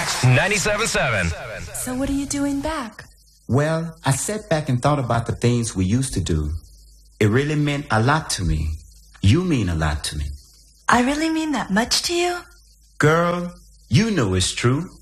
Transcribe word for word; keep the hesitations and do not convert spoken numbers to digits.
ninety-seven point seven. So what are you doing back? Well, I sat back and thought about the things we used to do. It really meant a lot to me. You mean a lot to me. I really mean that much to you? Girl, you know it's true.